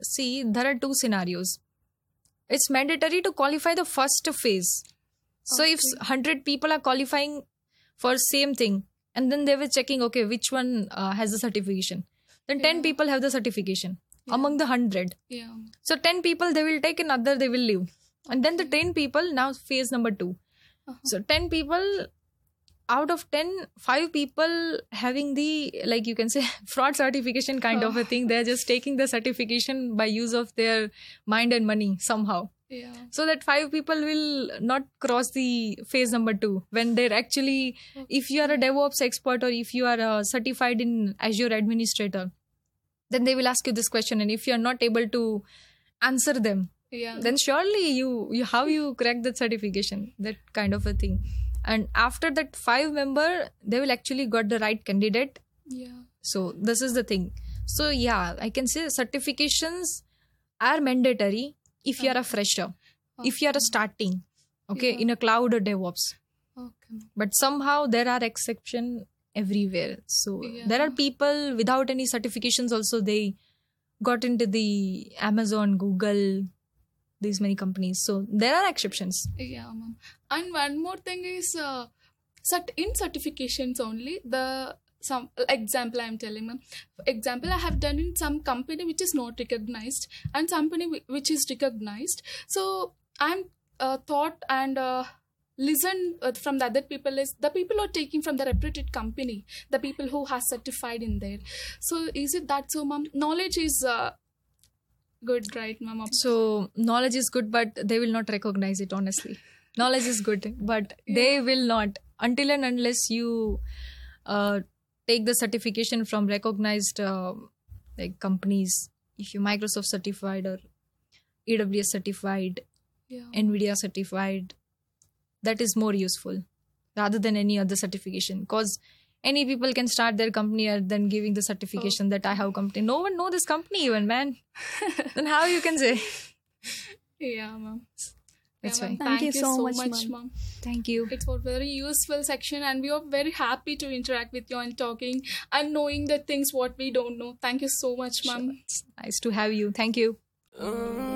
see, there are two scenarios. It's mandatory to qualify the first phase. So if 100 people are qualifying for same thing, and then they were checking, okay, which one has the certification, then 10 people have the certification among the 100. Yeah. So 10 people they will take, another they will leave. And then the 10 people, now phase number 2. So 10 people, out of 10, 5 people having the, like you can say, fraud certification kind of a thing. They're just taking the certification by use of their mind and money somehow. Yeah. So that 5 people will not cross the phase number 2 when they're actually, if you are a DevOps expert or if you are certified in Azure administrator, then they will ask you this question. And if you're not able to answer them, then surely you how you crack that certification, that kind of a thing. And after that 5 member, they will actually got the right candidate. Yeah. So this is the thing. So yeah, I can say certifications are mandatory if you are a fresher, if you are starting, in a cloud or DevOps. Okay. But somehow there are exceptions everywhere. So there are people without any certifications also, they got into the Amazon, Google, these many companies. So there are exceptions. Yeah, ma'am. And one more thing is, in certifications only, some example I'm telling, ma'am. Example I have done in some company which is not recognized and company which is recognized. So I'm thought and listen from the other people is the people are taking from the reputed company, the people who has certified in there. So is it that so, ma'am? Knowledge is good, right, ma'am? So knowledge is good, but they will not recognize it, honestly. Knowledge is good, but they will not, until and unless you take the certification from recognized like companies. If you Microsoft certified or AWS certified, NVIDIA certified, that is more useful rather than any other certification, because any people can start their company and then giving the certification that I have company. No one know this company even, man. Then how you can say? Yeah, ma'am. That's why. Thank you so much, ma'am. Thank you. It's a very useful section and we are very happy to interact with you and talking and knowing the things what we don't know. Thank you so much, ma'am. Sure. It's nice to have you. Thank you.